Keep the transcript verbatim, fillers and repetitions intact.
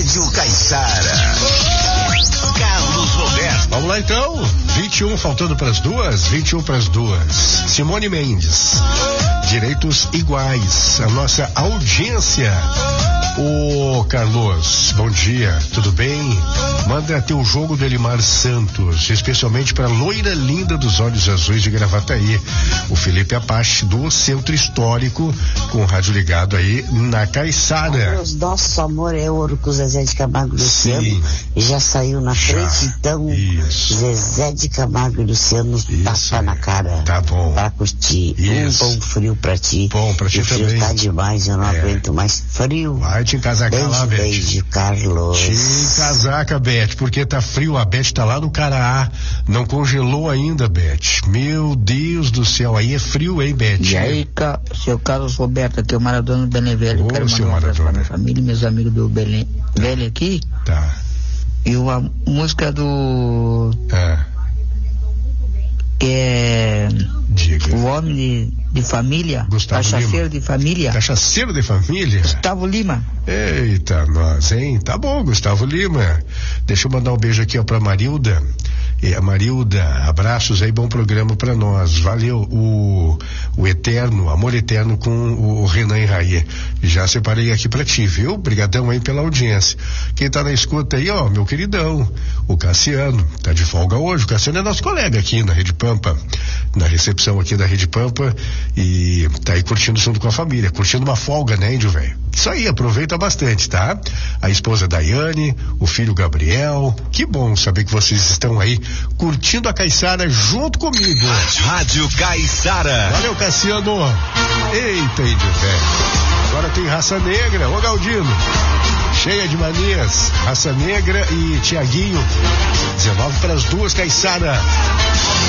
Rádio Caiçara. Carlos Roberto. Vamos lá então. vinte e um faltando para as duas. vinte e um para as duas. Simone Mendes. Direitos iguais. A nossa audiência. Ô Carlos, bom dia, tudo bem? Manda teu jogo do Elimar Santos, especialmente para a loira linda dos olhos azuis de Gravataí, o Felipe Apache do Centro Histórico, com o rádio ligado aí na Caiçara. Nosso amor é ouro com o Zezé de Camargo e Luciano. Já saiu na Já. frente, então. Isso. Zezé de Camargo e Luciano, Isso tapa aí. na cara. Tá bom. Pra curtir. Isso. Um bom frio pra ti. Bom pra ti o frio também. tá demais, eu não É. aguento mais frio. Vai te encasacar Beijo, lá, Beth. beijo, Carlos. Te encasaca, Beth, porque tá frio. A Beth tá lá no Caraá. Não congelou ainda, Beth. Meu Deus do céu, aí é frio, hein, Beth? E aí, ca... seu Carlos Roberto, aqui é o Maradona do Belém Velho. Ô, Quero seu mandar um abraço pra Maradona. minha família e meus amigos do Belém Velho aqui. Tá. E uma música do... Ah, É... diga. O Homem de, de Família. Gustavo Cachaceiro Lima. de Família. Cachaceiro de família? Gustavo Lima. Eita, nós, hein? Tá bom, Gustavo Lima. Deixa eu mandar um beijo aqui, ó, pra Marilda. E a Marilda, abraços aí, bom programa pra nós. Valeu, o, o Eterno, Amor Eterno com o Renan e Raí. Já separei aqui pra ti, viu? Brigadão aí pela audiência. Quem tá na escuta aí, ó, meu queridão, o Cassiano, tá de folga hoje. O Cassiano é nosso colega aqui na Rede Pampa, na recepção aqui da Rede Pampa, e tá aí curtindo junto com a família, curtindo uma folga, né, índio velho? Isso aí, aproveita bastante, tá? A esposa Daiane, o filho Gabriel, que bom saber que vocês estão aí curtindo a Caiçara junto comigo. Rádio Caiçara. Valeu, Cassiano. Eita, índio velho. Agora tem Raça Negra, ô Galdino. Cheia de manias, Raça Negra e Tiaguinho. dezenove para as duas, Caiçara.